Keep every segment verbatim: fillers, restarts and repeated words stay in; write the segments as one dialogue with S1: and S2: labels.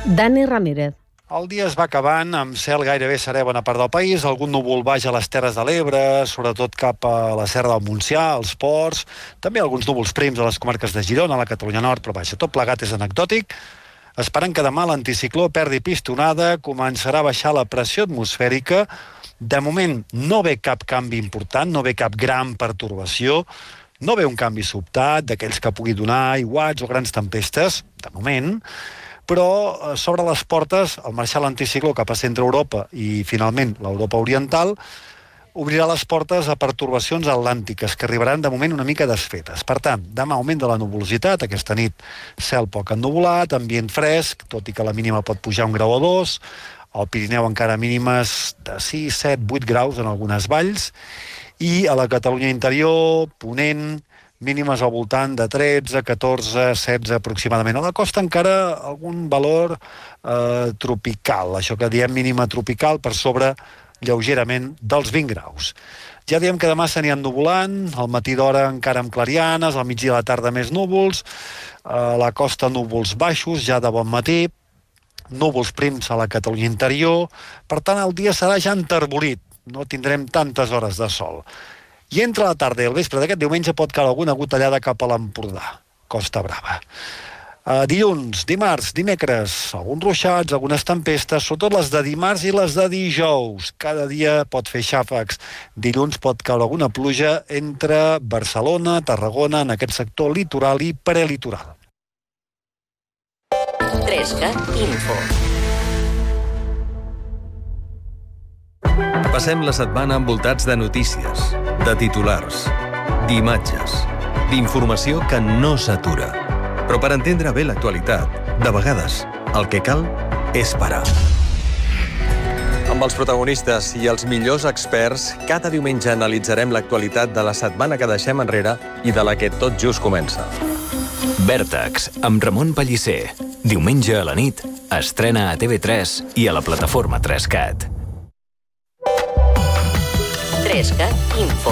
S1: Dani Ramírez.
S2: El dia es va acabant amb cel gairebé serè a bona part del país, algun núvol baix a les Terres de l'Ebre, sobretot cap a la Serra del Montsià, als ports, també alguns núvols prims a les comarques de Girona, a la Catalunya Nord, però vaja, tot plegat és anecdòtic. Esperant que demà l'anticicló perdi pistonada, començarà a baixar la pressió atmosfèrica. De moment no ve cap canvi important, no ve cap gran pertorbació, no ve un canvi sobtat d'aquells que pugui donar aiguats o grans tempestes, de moment, però s'obre les portes al marxar l'anticicló cap a centre Europa i finalment l'Europa oriental, obrirà les portes a pertorbacions atlàntiques que arribaran de moment una mica desfetes. Per tant, demà augment de la nuvolositat, aquesta nit cel poc ennuvolat, ambient fresc, tot i que la mínima pot pujar un grau o dos, al Pirineu encara mínimes de sis, set, vuit graus en algunes valls, i a la Catalunya interior, Ponent, mínimes al voltant de tretze, catorze, setze aproximadament. A la costa encara algun valor eh, tropical, això que diem mínima tropical, per sobre lleugerament dels vint graus. Ja diem que demà s'anirà ennuvolant, al matí d'hora encara amb clarianes, al migdia i a la tarda més núvols, a la costa núvols baixos, ja de bon matí, núvols prims a la Catalunya interior, per tant el dia serà ja enterbolit, no tindrem tantes hores de sol. I entre la tarda i el vespre d'aquest diumenge pot caure alguna gotellada cap a l'Empordà, Costa Brava. Uh, dilluns, dimarts, dimecres, alguns ruixats, algunes tempestes, sobretot les de dimarts i les de dijous. Cada dia pot fer xàfecs. Dilluns pot caure alguna pluja entre Barcelona, Tarragona, en aquest sector litoral i prelitoral.
S3: Trescat Info.
S4: Passem la setmana envoltats de notícies, de titulars, d'imatges, d'informació que no s'atura. Però per entendre bé l'actualitat, de vegades, el que cal és parar. Amb els protagonistes i els millors experts, cada diumenge analitzarem l'actualitat de la setmana que deixem enrere i de la que tot just comença.
S5: Vèrtex, amb Ramon Pellicer. Diumenge a la nit, estrena a T V tres i a la plataforma trescat.
S3: Trescat Info.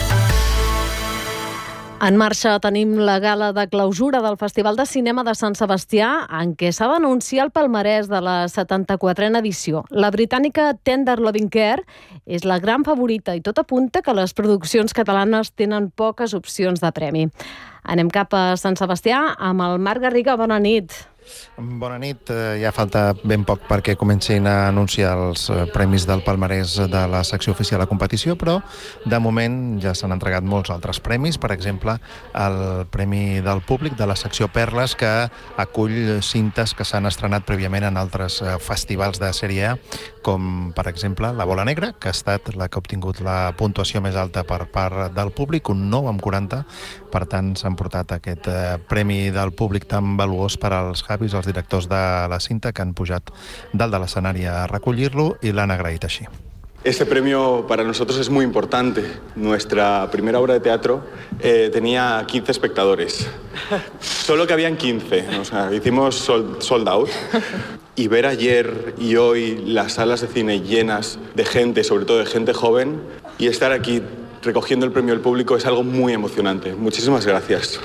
S1: En marxa tenim la gala de clausura del Festival de Cinema de Sant Sebastià, en què s'ha d'anunciar el palmarès de la setanta-quatrena edició. La britànica Tender Loving Care és la gran favorita i tot apunta que les produccions catalanes tenen poques opcions de premi. Anem cap a Sant Sebastià amb el Marc Garriga. Bona nit.
S6: Bona nit. Ja falta ben poc perquè comencin a anunciar els premis del palmarès de la secció oficial de competició, però de moment ja s'han entregat molts altres premis. Per exemple, el Premi del Públic de la secció Perles, que acull cintes que s'han estrenat prèviament en altres festivals de sèrie A, com per exemple La Bola Negra, que ha estat la que ha obtingut la puntuació més alta per part del públic, un nou amb quaranta. Per tant, s'han portat aquest premi del públic tan valuós per als Javis, els directors de la cinta, que han pujat dalt de l'escenari a recollir-lo i l'han agraït així.
S7: Este premio para nosotros es muy importante. Nuestra primera obra de teatro eh, tenía quince espectadores. Solo que habían quince. O sea, hicimos sold, sold out. Y ver ayer y hoy las salas de cine llenas de gente, sobre todo de gente joven, y estar aquí recogiendo el premio del público es algo muy emocionante. Muchísimas gracias.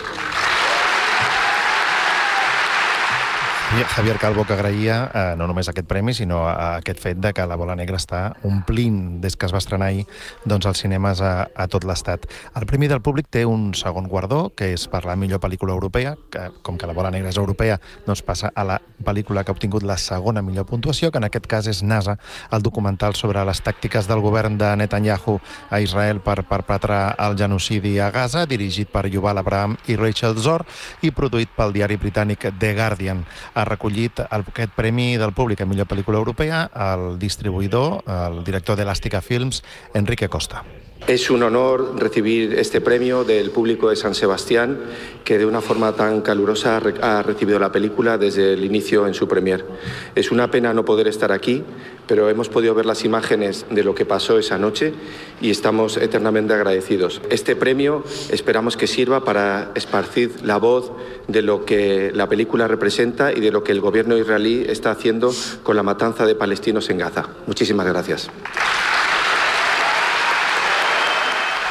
S6: Javier Calvo, que agraïa eh, no només aquest premi, sinó a, a aquest fet de que La Bola Negra està omplint, des que es va estrenar ahir, doncs, als cinemes a, a tot l'estat. El Premi del Públic té un segon guardó, que és per la millor pel·lícula europea, que com que La Bola Negra és europea, doncs passa a la pel·lícula que ha obtingut la segona millor puntuació, que en aquest cas és NASA, el documental sobre les tàctiques del govern de Netanyahu a Israel per perpetrar el genocidi a Gaza, dirigit per Yuval Abraham i Rachel Zor, i produït pel diari britànic The Guardian. Ha recollit aquest premi del públic a millor pel·lícula europea el distribuïdor, el director d'Elàstica Films, Enrique Costa.
S8: Es un honor recibir este premio del público de San Sebastián, que de una forma tan calurosa ha recibido la película desde el inicio en su premier. Es una pena no poder estar aquí, pero hemos podido ver las imágenes de lo que pasó esa noche y estamos eternamente agradecidos. Este premio esperamos que sirva para esparcir la voz de lo que la película representa y de lo que el gobierno israelí está haciendo con la matanza de palestinos en Gaza. Muchísimas gracias.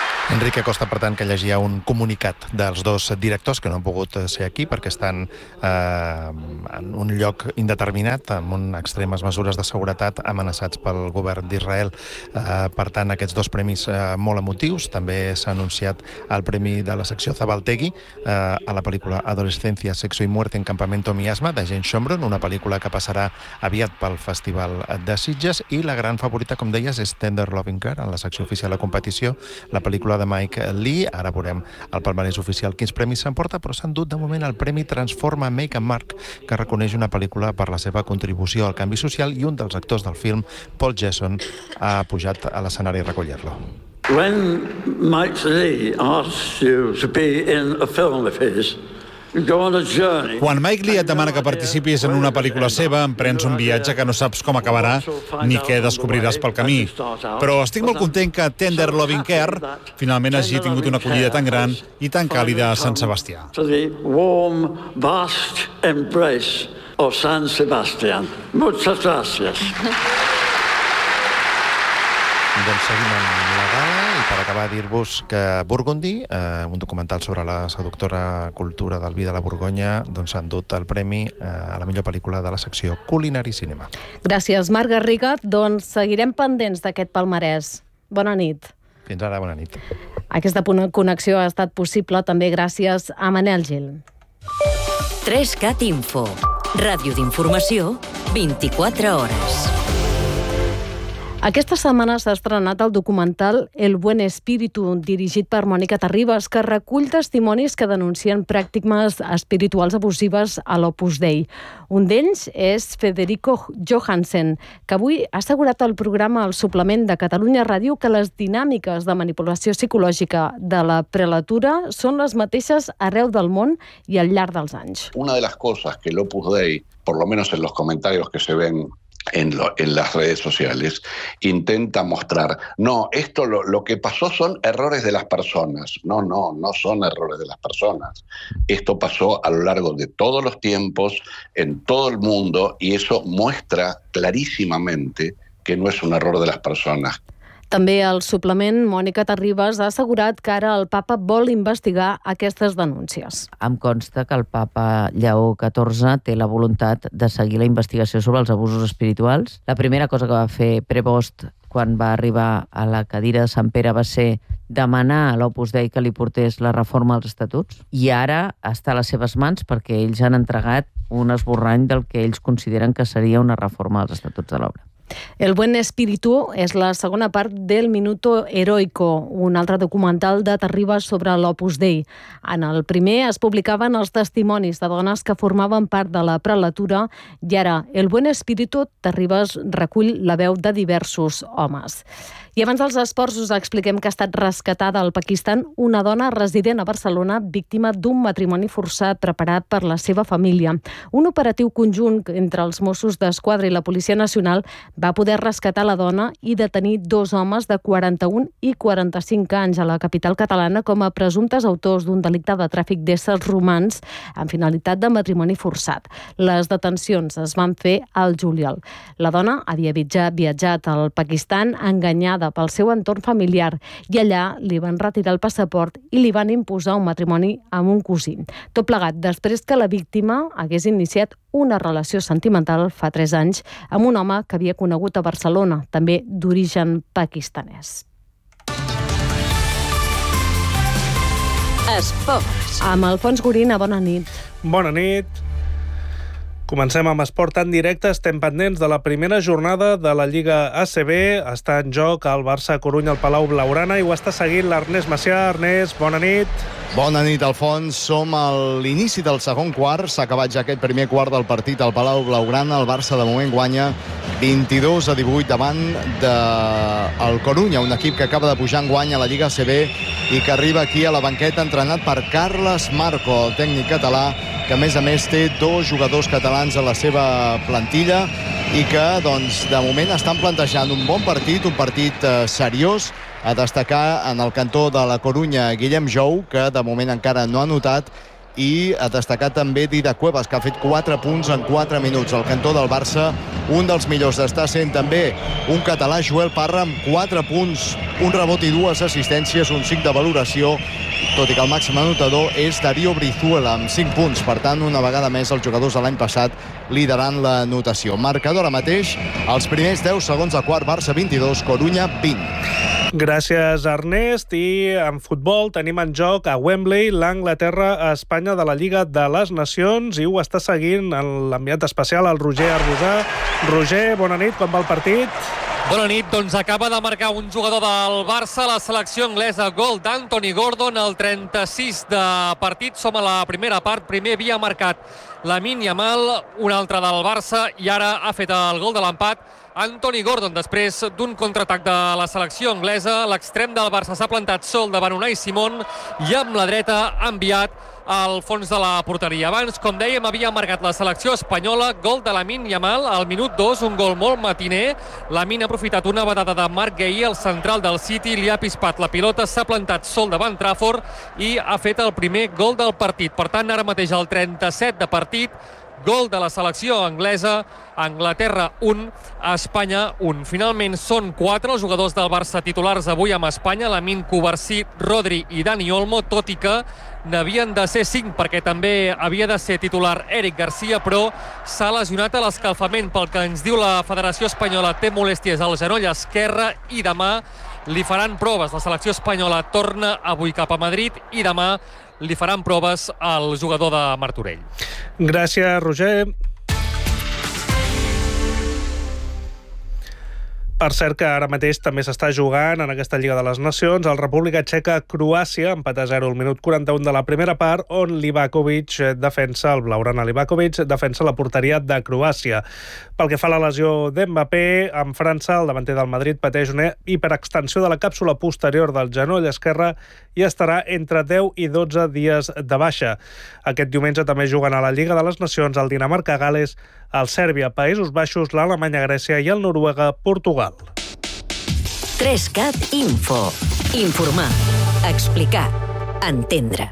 S6: Enrique Costa, per tant, que llegia un comunicat dels dos directors que no han pogut ser aquí perquè estan eh, en un lloc indeterminat, amb un extremes mesures de seguretat amenaçats pel govern d'Israel. Eh, per tant, aquests dos premis eh, molt emotius. També s'ha anunciat el premi de la secció Zabaltegui eh, a la pel·lícula Adolescencia, Sexo y Muerte en Campamento Miasma, de Jane Schombron, una pel·lícula que passarà aviat pel Festival de Sitges, i la gran favorita, com deies, és Tender Loving Care, en la secció oficial de competició, la pel·lícula de Mike Lee. Ara veurem el palmarès oficial quins premis s'emporta, però s'han dut de moment el premi Transforma Make and Mark, que reconeix una pel·lícula per la seva contribució al canvi social, i un dels actors del film, Paul Jason, ha pujat a l'escenari a recollir-lo.
S9: When Mike Lee asks you to be in a film of his,
S10: quan Mike Lee et demana que participis en una pel·lícula seva, emprens un viatge que no saps com acabarà ni què descobriràs pel camí. Però estic molt content que Tender Loving Care finalment hagi tingut una acollida tan gran i tan càlida a Sant Sebastià.
S9: To the warm, vast embrace of San Sebastián. Muchas gracias.
S6: Doncs seguim amb la gala, i per acabar dir-vos que Burgundy, eh, un documental sobre la seductora cultura del vi de la Borgonya, doncs s'ha endut el premi eh, a la millor pel·lícula de la secció Culinari Cinema.
S1: Gràcies, Marc Garriga. Doncs seguirem pendents d'aquest palmarès. Bona nit.
S6: Fins ara, bona nit.
S1: Aquesta connexió ha estat possible també gràcies a Manel Gil.
S3: tres cat Info. Ràdio d'informació, vint-i-quatre hores.
S1: Aquesta setmana s'ha estrenat el documental El Buen Espíritu, dirigit per Mònica Terribas, que recull testimonis que denuncien pràctiques espirituals abusives a l'Opus Dei. Un d'ells és Federico Johansen, que avui ha assegurat al programa El Suplement de Catalunya Ràdio que les dinàmiques de manipulació psicològica de la prelatura són les mateixes arreu del món i al llarg dels anys.
S11: Una de las cosas que el Opus Dei, por lo menos en los comentarios que se ven En, lo, en las redes sociales, intenta mostrar, no, esto lo, lo que pasó son errores de las personas. No, no, no son errores de las personas. Esto pasó a lo largo de todos los tiempos, en todo el mundo, y eso muestra clarísimamente que no es un error de las personas.
S1: També al suplement, Mònica Terribas ha assegurat que ara el papa vol investigar aquestes denúncies.
S12: Em consta que el papa Lleó catorze té la voluntat de seguir la investigació sobre els abusos espirituals. La primera cosa que va fer Prevost quan va arribar a la cadira de Sant Pere va ser demanar a l'Opus Dei que li portés la reforma als estatuts, i ara està a les seves mans perquè ells han entregat un esborrany del que ells consideren que seria una reforma als estatuts de l'obra.
S1: El Buen Espíritu és la segona part del Minuto Heroico, un altre documental de Terribas sobre l'Opus Dei. En el primer es publicaven els testimonis de dones que formaven part de la prelatura, i ara El Buen Espíritu, Terribas recull la veu de diversos homes. I abans dels esports us expliquem que ha estat rescatada al Pakistan una dona resident a Barcelona víctima d'un matrimoni forçat preparat per la seva família. Un operatiu conjunt entre els Mossos d'Esquadra i la Policia Nacional va poder rescatar la dona i detenir dos homes de quaranta-un i quaranta-cinc anys a la capital catalana com a presumptes autors d'un delicte de tràfic d'éssers humans amb finalitat de matrimoni forçat. Les detencions es van fer al juliol. La dona havia viatjat al Pakistan enganyada pel seu entorn familiar i allà li van retirar el passaport i li van imposar un matrimoni amb un cosí. Tot plegat després que la víctima hagués iniciat una relació sentimental fa tres anys amb un home que havia conegut a Barcelona, també d'origen pakistanès.
S3: Esports.
S1: Amb Alfons Gorina, bona nit.
S13: Bona nit. Comencem amb esport en directe. Estem pendents de la primera jornada de la Lliga A C B. Està en joc el Barça-Corunya al Palau Blaugrana i ho està seguint l'Ernest Macià. Ernest, bona nit.
S14: Bona nit, Alfons. Som a l'inici del segon quart. S'ha acabat ja aquest primer quart del partit al Palau Blaugrana. El Barça de moment guanya vint-i-dos a divuit davant del Corunya, un equip que acaba de pujar en guany a la Lliga A C B i que arriba aquí a la banqueta entrenat per Carles Marco, el tècnic català, que a més a més té dos jugadors catalans a la seva plantilla i que doncs, de moment estan plantejant un bon partit, un partit eh, seriós. A destacar en el cantó de la Corunya Guillem Jou, que de moment encara no ha notat, i ha destacat també Dida Cuevas, que ha fet quatre punts en quatre minuts. Al cantó del Barça, un dels millors està sent també un català, Joel Parra, amb quatre punts, un rebot i dues assistències, un cinc de valoració, tot i que el màxim anotador és Darío Brizuela, amb cinc punts. Per tant, una vegada més, els jugadors de l'any passat liderant la notació. Marcador ara mateix, els primers deu segons de quart, Barça vint-i-dos, Corunya vint.
S13: Gràcies, Ernest. I en futbol tenim en joc a Wembley l'Anglaterra-Espanya de la Lliga de les Nacions i ho està seguint en l'enviat especial, el Roger Arbusà. Roger, bona nit, com va el partit?
S15: Bona nit, doncs acaba de marcar un jugador del Barça, la selecció anglesa, gol d'Anthony Gordon, el trenta-sis de partit. Som a la primera part, primer havia marcat Lamine Yamal, un altre del Barça, i ara ha fet el gol de l'empat Anthony Gordon, després d'un contraatac de la selecció anglesa. L'extrem del Barça s'ha plantat sol davant Unai Simón i amb la dreta ha enviat al fons de la porteria. Abans, com dèiem, havia marcat la selecció espanyola, gol de Lamine Yamal al minut dos, un gol molt matiner. Lamine ha aprofitat una badada de Marc Guehi, el central del City, li ha pispat la pilota, s'ha plantat sol davant Trafford i ha fet el primer gol del partit. Per tant, ara mateix el trenta-set de partit, gol de la selecció anglesa, Anglaterra un, Espanya un. Finalment són quatre els jugadors del Barça titulars avui amb Espanya, Lamine, Cubarsí, Rodri i Dani Olmo, tot i que n'havien de ser cinc perquè també havia de ser titular Eric Garcia, però s'ha lesionat a l'escalfament. Pel que ens diu la Federació Espanyola, té molèsties al genoll esquerre i demà li faran proves. La selecció espanyola torna avui cap a Madrid i demà li faran proves al jugador de Martorell.
S13: Gràcies, Roger. Per cert que ara mateix també s'està jugant en aquesta Lliga de les Nacions el República Txeca-Croàcia, empat a zero al minut quaranta-un de la primera part, on Livakovic defensa, el Blaugrana Livakovic, defensa la porteria de Croàcia. Pel que fa a la lesió d'Mbappé, en França, el davanter del Madrid pateix una hiperextensió de la càpsula posterior del genoll esquerre i estarà entre deu i dotze dies de baixa. Aquest diumenge també juguen a la Lliga de les Nacions el Dinamarca-Gales, el Sèrbia, Països Baixos, l'Alemanya-Grècia i el Noruega-Portugal.
S3: tres cat Info. Informar, explicar, entendre.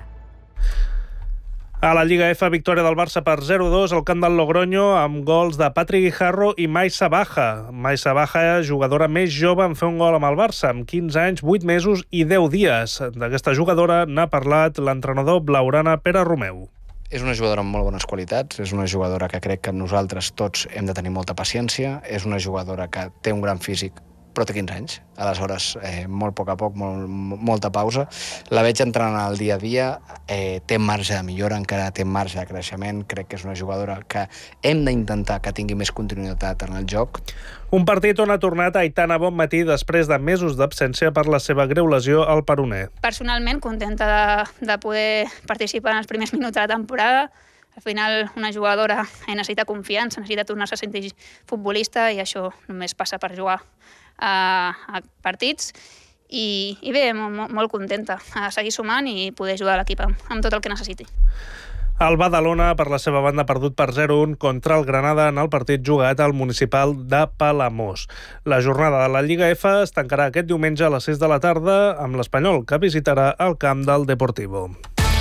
S13: A la Lliga F, victòria del Barça per zero a dos al camp del Logroño amb gols de Patrick Guijarro i Maisa Baja. Maisa Baja, jugadora més jove en fer un gol amb el Barça, amb quinze anys, vuit mesos i deu dies. D'aquesta jugadora n'ha parlat l'entrenador blaugrana Pere Romeu.
S16: És una jugadora amb molt bones qualitats, és una jugadora que crec que nosaltres tots hem de tenir molta paciència, és una jugadora que té un gran físic, però té quinze anys. Aleshores, eh, molt a poc a poc, molt, molta pausa. La veig entrant al dia a dia, eh, té marge de millora, encara té marge de creixement. Crec que és una jugadora que hem d'intentar que tingui més continuïtat en el joc.
S13: Un partit on ha tornat Aitana Bonmatí després de mesos d'absència per la seva greu lesió al peroné.
S17: Personalment, contenta de, de poder participar en els primers minuts de la temporada. Al final, una jugadora necessita confiança, necessita tornar-se a sentir futbolista i això només passa per jugar a, a partits. I, i bé, molt, molt contenta a seguir sumant i poder ajudar l'equip amb, amb tot el que necessiti.
S13: El Badalona, per la seva banda, ha perdut per zero a un contra el Granada en el partit jugat al Municipal de Palamós. La jornada de la Lliga F es tancarà aquest diumenge a les sis de la tarda amb l'Espanyol, que visitarà el camp del Deportivo.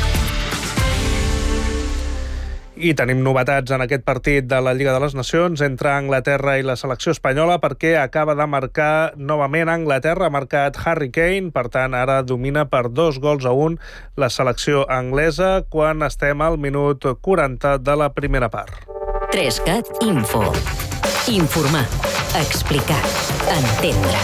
S13: I tenim novetats en aquest partit de la Lliga de les Nacions entre Anglaterra i la selecció espanyola perquè acaba de marcar novament Anglaterra, ha marcat Harry Kane, per tant ara domina per dos gols a un la selecció anglesa quan estem al minut quaranta de la primera part.
S3: tres cat Info. Informar, explicar, entendre.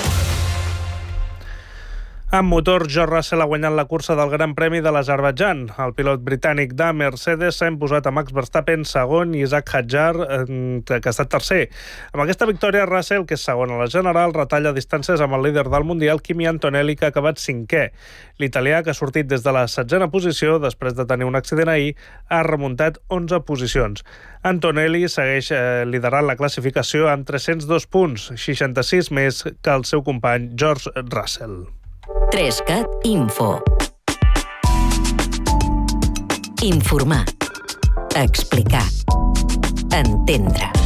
S13: En motor, George Russell ha guanyat la cursa del Gran Premi de l'Azerbaidjan. El pilot britànic de Mercedes s'ha imposat a Max Verstappen segon i Isaac Hadjar, que ha estat tercer. Amb aquesta victòria, Russell, que és segon a la general, retalla distàncies amb el líder del Mundial, Kimi Antonelli, que ha acabat cinquè. L'italià, que ha sortit des de la setzena posició després de tenir un accident ahir, ha remuntat onze posicions. Antonelli segueix eh, liderant la classificació amb tres-cents dos punts, seixanta-sis més que el seu company George Russell.
S3: tres cat Info. Informar, explicar, entendre.